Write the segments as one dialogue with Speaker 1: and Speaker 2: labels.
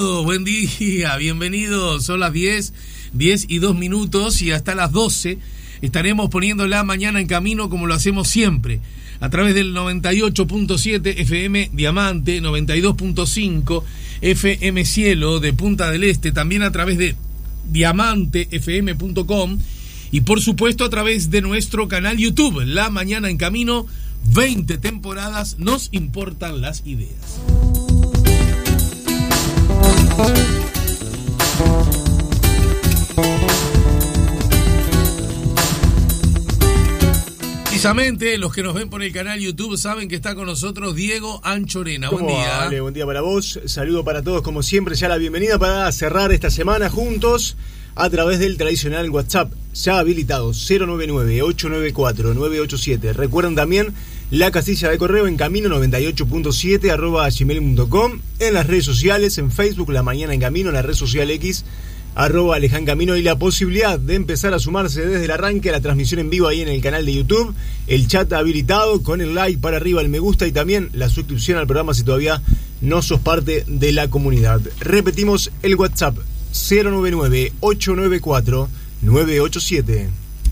Speaker 1: todos, buen día, bienvenidos. Son las 10 y 2 minutos y hasta las 12 estaremos poniendo la mañana en camino como lo hacemos siempre. A través del 98.7 FM Diamante, 92.5 FM Cielo de Punta del Este, también a través de diamantefm.com y por supuesto a través de nuestro canal YouTube, La Mañana en Camino, 20 temporadas, nos importan las ideas. Precisamente los que nos ven por el canal YouTube saben que está con nosotros Diego Anchorena. Buen día.
Speaker 2: Vale, buen día para vos. Saludo para todos, como siempre, ya la bienvenida para cerrar esta semana juntos a través del tradicional WhatsApp, ya habilitado, 099-894-987. Recuerden también la casilla de correo en camino98.7 @gmail.com, en las redes sociales, en Facebook, La Mañana en Camino, en la red social X, @Alejan Camino, y la posibilidad de empezar a sumarse desde el arranque a la transmisión en vivo ahí en el canal de YouTube, el chat habilitado con el like para arriba, el me gusta y también la suscripción al programa si todavía no sos parte de la comunidad. Repetimos el WhatsApp, 099-894-987.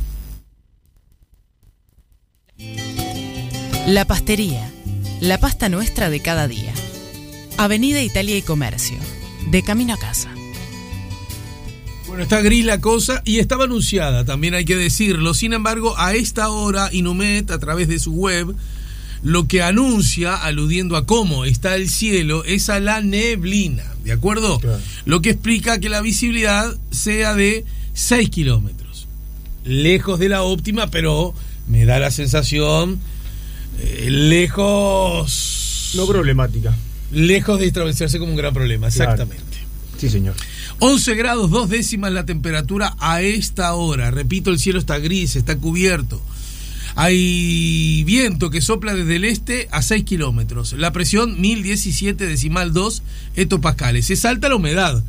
Speaker 3: La Pastería, la pasta nuestra de cada día. Avenida Italia y Comercio, de camino a casa.
Speaker 1: Bueno, está gris la cosa y estaba anunciada, también hay que decirlo. Sin embargo, a esta hora, Inumet, a través de su web, lo que anuncia, aludiendo a cómo está el cielo, es a la neblina, ¿de acuerdo? Claro. Lo que explica que la visibilidad sea de 6 kilómetros. Lejos de la óptima, pero me da la sensación lejos...
Speaker 2: No problemática.
Speaker 1: Lejos de establecerse como un gran problema, exactamente.
Speaker 2: Claro. Sí, señor.
Speaker 1: 11 grados 2 décimas la temperatura a esta hora. Repito, el cielo está gris, está cubierto. Hay viento que sopla desde el este a 6 kilómetros. La presión 1017,2 hectopascales. Es alta la humedad,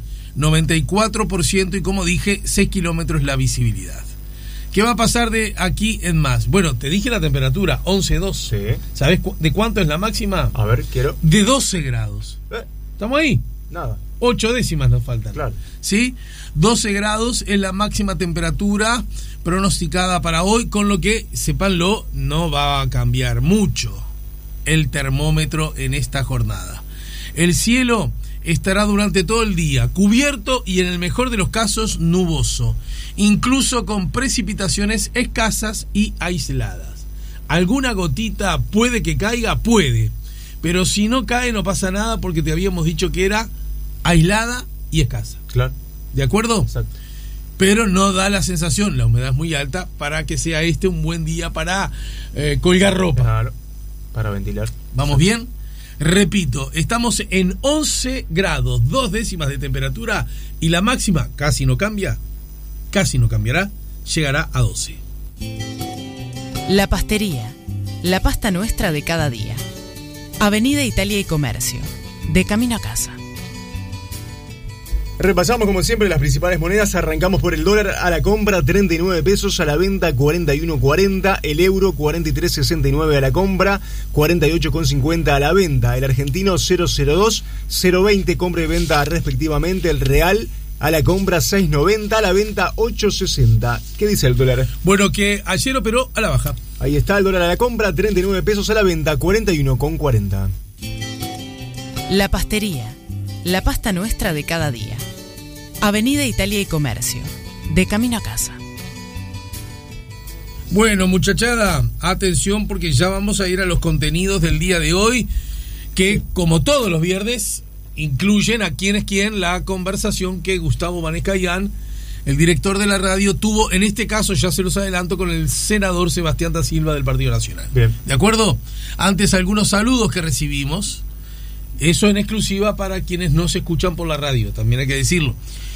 Speaker 1: 94%, y como dije, 6 kilómetros la visibilidad. ¿Qué va a pasar de aquí en más? Bueno, te dije la temperatura, 11,2.
Speaker 2: Sí.
Speaker 1: ¿Sabes de cuánto es la máxima?
Speaker 2: A ver, quiero.
Speaker 1: De 12 grados. ¿Estamos ahí?
Speaker 2: Nada.
Speaker 1: 8 décimas nos faltan.
Speaker 2: Claro.
Speaker 1: ¿Sí? 12 grados es la máxima temperatura pronosticada para hoy, con lo que, sépanlo, no va a cambiar mucho el termómetro en esta jornada. El cielo estará durante todo el día cubierto y en el mejor de los casos nuboso, incluso con precipitaciones escasas y aisladas. ¿Alguna gotita puede que caiga? Puede, pero si no cae no pasa nada, porque te habíamos dicho que era aislada y escasa.
Speaker 2: Claro.
Speaker 1: ¿De acuerdo?
Speaker 2: Exacto.
Speaker 1: Pero no da la sensación, la humedad es muy alta para que sea un buen día para colgar ropa.
Speaker 2: Claro, para ventilar.
Speaker 1: ¿Vamos bien? Repito, estamos en 11 grados, 2 décimas de temperatura, y la máxima casi no cambia, casi no cambiará, llegará a 12.
Speaker 3: La Pastería, la pasta nuestra de cada día. Avenida Italia y Comercio, de camino a casa.
Speaker 2: Repasamos como siempre las principales monedas. Arrancamos por el dólar: a la compra 39 pesos, a la venta 41.40, el euro 43.69 a la compra, 48.50 a la venta, el argentino 0.02, 0.20 compra y venta respectivamente, el real a la compra 6.90, a la venta 8.60. ¿Qué dice el dólar?
Speaker 1: Bueno, que ayer operó a la baja.
Speaker 2: Ahí está el dólar a la compra, 39 pesos, a la venta 41.40.
Speaker 3: La Pastería, la pasta nuestra de cada día. Avenida Italia y Comercio, de camino a casa.
Speaker 1: Bueno, muchachada, atención, porque ya vamos a ir a los contenidos del día de hoy, que como todos los viernes incluyen a quién es quién, la conversación que Gustavo Manescayán, el director de la radio, tuvo, en este caso ya se los adelanto, con el senador Sebastián da Silva del Partido Nacional.
Speaker 2: Bien.
Speaker 1: ¿De acuerdo? Antes, algunos saludos que recibimos, eso en exclusiva para quienes no se escuchan por la radio, también hay que decirlo.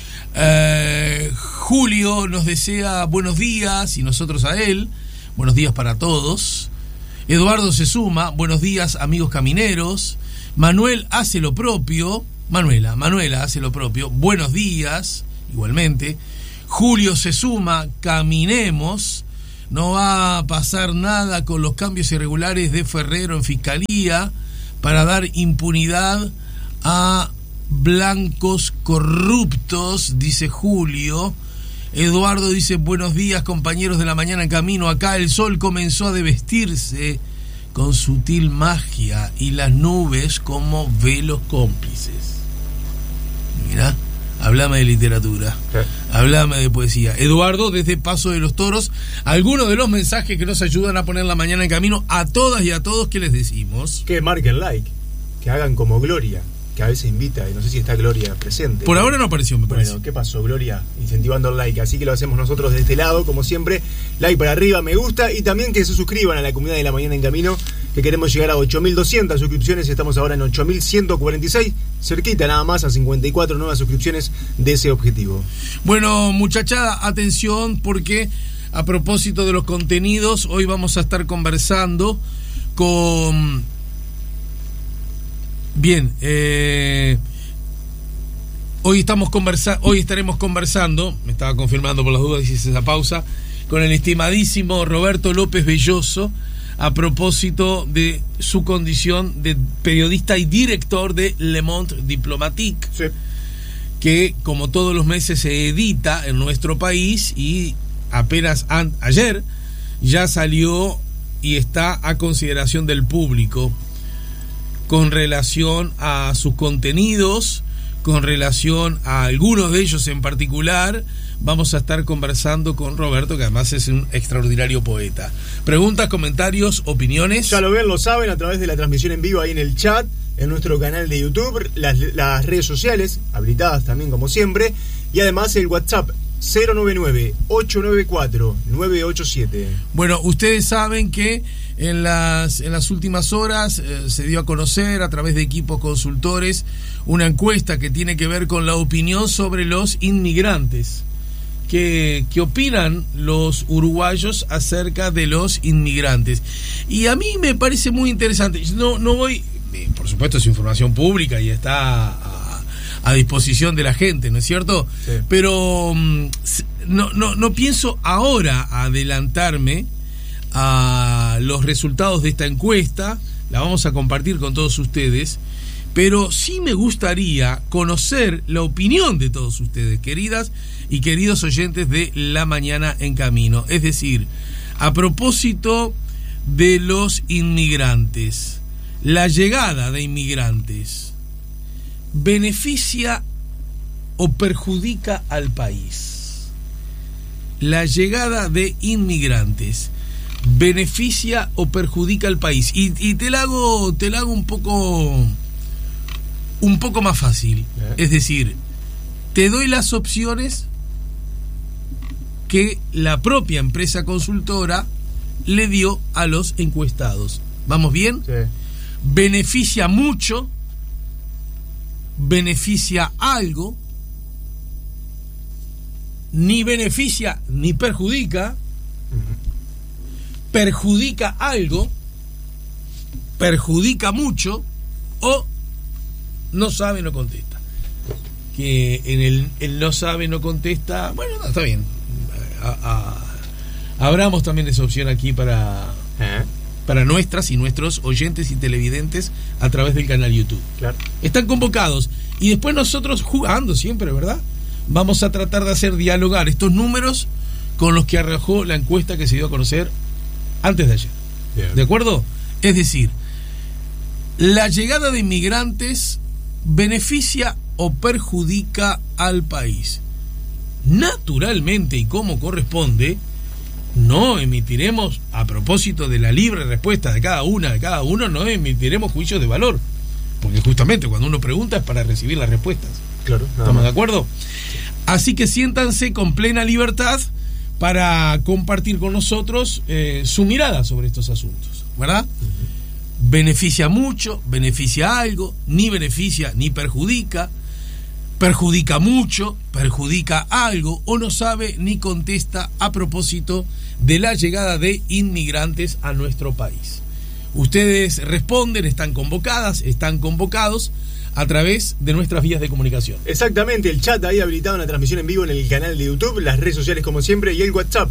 Speaker 1: Julio nos desea buenos días, y nosotros a él, buenos días para todos. Eduardo se suma, buenos días amigos camineros. Manuel hace lo propio, Manuela hace lo propio, buenos días, igualmente. Julio se suma, caminemos, no va a pasar nada con los cambios irregulares de Ferrero en Fiscalía para dar impunidad a blancos corruptos, dice Julio. Eduardo dice, buenos días compañeros de la mañana en camino. Acá el sol comenzó a desvestirse con sutil magia y las nubes como velos cómplices. Mirá, háblame de literatura, háblame de poesía. Eduardo, desde Paso de los Toros, algunos de los mensajes que nos ayudan a poner la mañana en camino a todas y a todos, ¿qué les decimos?
Speaker 2: Que marquen like, que hagan como Gloria, que a veces invita, y no sé si está Gloria presente.
Speaker 1: Por ahora no apareció, me parece.
Speaker 2: Bueno, ¿qué pasó, Gloria? Incentivando el like, así que lo hacemos nosotros de este lado, como siempre, like para arriba, me gusta, y también que se suscriban a la comunidad de la mañana en camino, que queremos llegar a 8.200 suscripciones, estamos ahora en 8.146, cerquita nada más a 54 nuevas suscripciones de ese objetivo.
Speaker 1: Bueno, muchachada, atención, porque a propósito de los contenidos, hoy vamos a estar conversando con... Bien, hoy estaremos conversando, me estaba confirmando por las dudas, hice esa pausa, con el estimadísimo Roberto López Belloso, a propósito de su condición de periodista y director de Le Monde Diplomatique, sí, que como todos los meses se edita en nuestro país y apenas ayer ya salió y está a consideración del público con relación a sus contenidos, con relación a algunos de ellos en particular. Vamos a estar conversando con Roberto, que además es un extraordinario poeta. Preguntas, comentarios, opiniones.
Speaker 2: Ya lo ven, lo saben, a través de la transmisión en vivo ahí en el chat, en nuestro canal de YouTube, las redes sociales, habilitadas también como siempre, y además el WhatsApp 099-894-987.
Speaker 1: Bueno, ustedes saben que en las últimas horas se dio a conocer a través de equipos consultores una encuesta que tiene que ver con la opinión sobre los inmigrantes. ¿Qué opinan los uruguayos acerca de los inmigrantes? Y a mí me parece muy interesante. No voy, por supuesto es información pública y está a disposición de la gente, ¿no es cierto? Sí. Pero no pienso ahora adelantarme a los resultados de esta encuesta. La vamos a compartir con todos ustedes, pero sí me gustaría conocer la opinión de todos ustedes, queridas y queridos oyentes de La Mañana en Camino. Es decir, a propósito de los inmigrantes, la llegada de inmigrantes, ¿beneficia o perjudica al país? La llegada de inmigrantes, ¿beneficia o perjudica al país? Y te la hago un poco más fácil. Es decir, te doy las opciones que la propia empresa consultora le dio a los encuestados. ¿Vamos bien? Sí. ¿Beneficia mucho? ¿Beneficia algo? Ni beneficia ni perjudica. ¿Perjudica algo? ¿Perjudica mucho? ¿O no sabe, no contesta? Que en el no sabe, no contesta, bueno, no, está bien. Abramos también esa opción aquí para nuestras y nuestros oyentes y televidentes a través del canal YouTube. Claro. Están convocados. Y después nosotros, jugando siempre, ¿verdad?, vamos a tratar de hacer dialogar estos números con los que arrojó la encuesta que se dio a conocer antes de ayer. Bien. ¿De acuerdo? Es decir, la llegada de inmigrantes beneficia o perjudica al país. Naturalmente y como corresponde, no emitiremos, a propósito de la libre respuesta de cada uno, no emitiremos juicios de valor, porque justamente cuando uno pregunta es para recibir las respuestas. Claro. ¿Estamos de acuerdo? Así que siéntanse con plena libertad para compartir con nosotros su mirada sobre estos asuntos, ¿verdad? Uh-huh. ¿Beneficia mucho? ¿Beneficia algo? ¿Ni beneficia ni perjudica? ¿Perjudica mucho? ¿Perjudica algo? ¿O no sabe ni contesta a propósito de la llegada de inmigrantes a nuestro país? Ustedes responden, están convocadas, están convocados a través de nuestras vías de comunicación.
Speaker 2: Exactamente, el chat ahí habilitado en la transmisión en vivo en el canal de YouTube, las redes sociales como siempre y el WhatsApp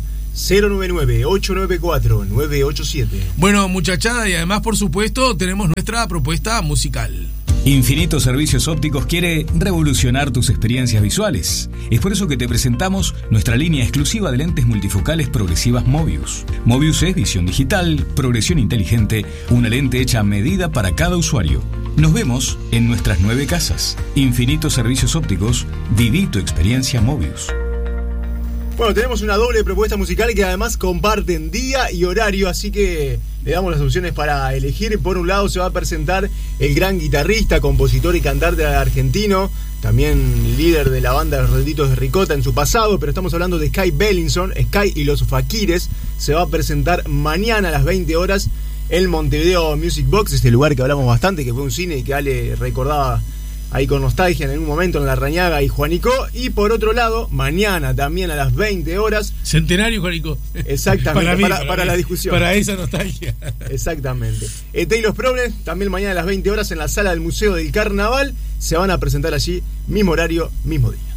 Speaker 2: 099-894-987.
Speaker 1: Bueno, muchachada, y además por supuesto tenemos nuestra propuesta musical.
Speaker 4: Infinito Servicios Ópticos quiere revolucionar tus experiencias visuales. Es por eso que te presentamos nuestra línea exclusiva de lentes multifocales progresivas Mobius. Mobius es visión digital, progresión inteligente, una lente hecha a medida para cada usuario. Nos vemos en nuestras 9 casas. Infinito Servicios Ópticos, viví tu experiencia Mobius.
Speaker 2: Bueno, tenemos una doble propuesta musical que además comparten día y horario, así que le damos las opciones para elegir. Por un lado se va a presentar el gran guitarrista, compositor y cantante argentino, también líder de la banda Los Redonditos de Ricota en su pasado, pero estamos hablando de Sky Bellinson. Sky y los Fakires se va a presentar mañana a las 20 horas en Montevideo Music Box, este lugar que hablamos bastante, que fue un cine y que Ale recordaba ahí con nostalgia en algún momento en Larrañaga y Juanico. Y por otro lado, mañana también a las 20 horas.
Speaker 1: Centenario, Juanico.
Speaker 2: Exactamente, para la discusión.
Speaker 1: Para esa nostalgia.
Speaker 2: Exactamente. Taylor's Problems, también mañana a las 20 horas en la sala del Museo del Carnaval. Se van a presentar allí, mismo horario, mismo día.